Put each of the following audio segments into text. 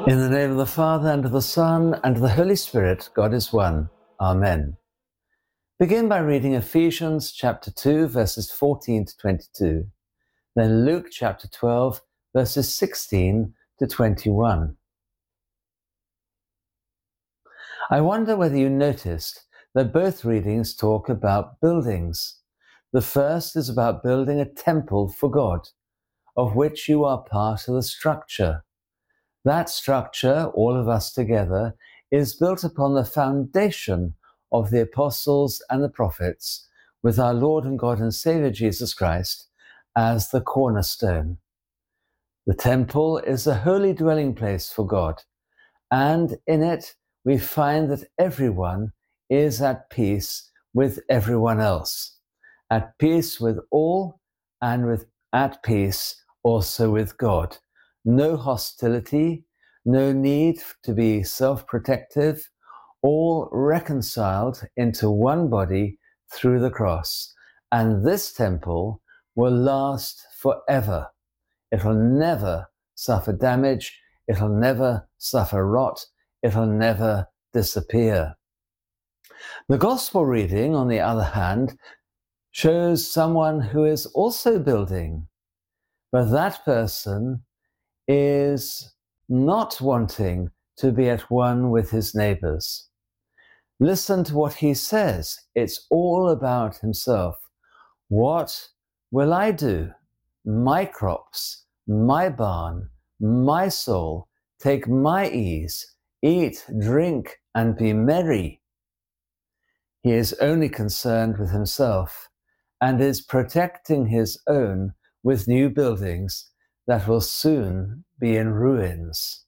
In the name of the Father, and of the Son, and of the Holy Spirit, God is one. Amen. Begin by reading Ephesians chapter 2, verses 14 to 22. Then Luke chapter 12, verses 16 to 21. I wonder whether you noticed that both readings talk about buildings. The first is about building a temple for God, of which you are part of the structure. That structure, all of us together, is built upon the foundation of the apostles and the prophets, with our Lord and God and Saviour Jesus Christ as the cornerstone. The temple is a holy dwelling place for God, and in it we find that everyone is at peace with everyone else, at peace with all, and at peace also with God. No hostility, no need to be self-protective, all reconciled into one body through the cross. And this temple will last forever. It'll never suffer damage, it'll never suffer rot, it'll never disappear. The Gospel reading, on the other hand, shows someone who is also building, but that person is not wanting to be at one with his neighbors. Listen to what he says. It's all about himself. What will I do? My crops, my barn, my soul, take my ease, eat, drink, and be merry. He is only concerned with himself and is protecting his own with new buildings that will soon be in ruins.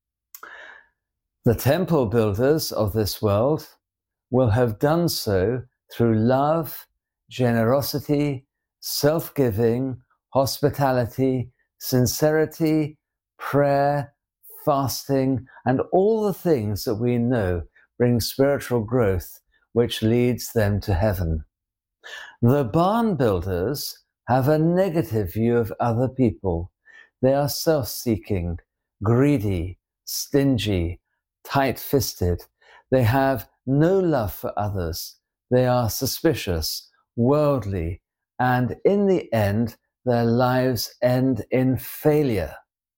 The temple builders of this world will have done so through love, generosity, self-giving, hospitality, sincerity, prayer, fasting, and all the things that we know bring spiritual growth, which leads them to heaven. The barn builders have a negative view of other people. They are self-seeking, greedy, stingy, tight-fisted. They have no love for others. They are suspicious, worldly, and in the end, their lives end in failure.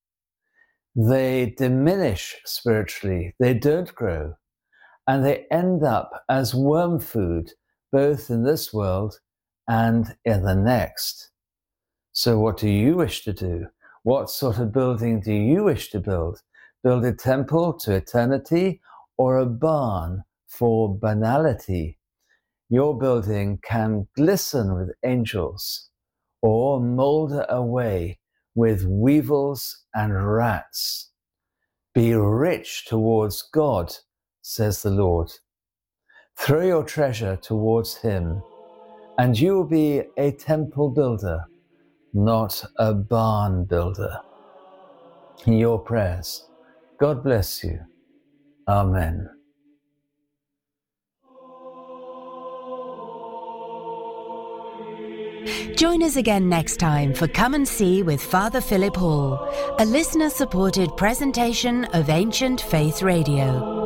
They diminish spiritually, they don't grow, and they end up as worm food, both in this world and in the next. So what do you wish to do? What sort of building do you wish to build? Build a temple to eternity or a barn for banality? Your building can glisten with angels or moulder away with weevils and rats. Be rich towards God, says the Lord. Throw your treasure towards him, and you will be a temple builder, not a barn builder. In your prayers, God bless you. Amen. Join us again next time for Come and See with Father Philip Hall, a listener-supported presentation of Ancient Faith Radio.